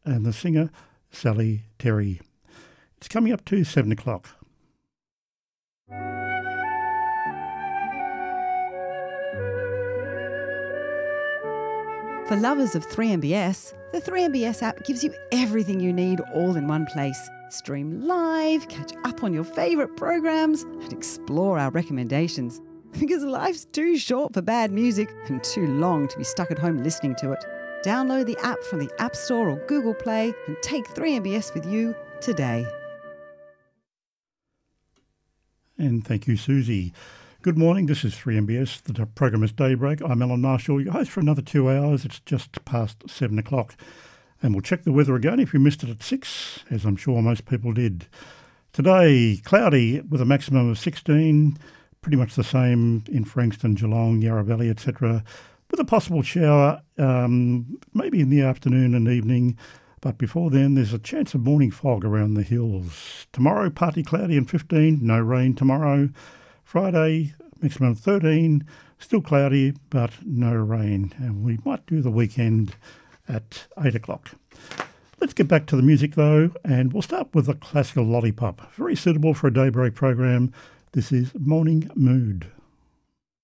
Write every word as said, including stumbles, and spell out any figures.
and the singer Sally Terry. It's coming up to seven o'clock. For lovers of three M B S, the three M B S app gives you everything you need all in one place. Stream live, catch up on your favourite programs, and explore our recommendations. Because life's too short for bad music and too long to be stuck at home listening to it. Download the app from the App Store or Google Play and take three M B S with you today. And thank you, Susie. Good morning, this is three M B S, the program is Daybreak. I'm Alan Marshall, your host for another two hours. It's just past seven o'clock. And we'll check the weather again if you missed it at six, as I'm sure most people did. Today, cloudy with a maximum of sixteen, pretty much the same in Frankston, Geelong, Yarra Valley, et cetera, with a possible shower um, maybe in the afternoon and evening. But before then, there's a chance of morning fog around the hills. Tomorrow, partly cloudy and fifteen, no rain tomorrow. Friday, maximum of thirteen, still cloudy, but no rain. And we might do the weekend at eight o'clock. Let's get back to the music, though, and we'll start with a classical lollipop. Very suitable for a daybreak program. This is Morning Mood.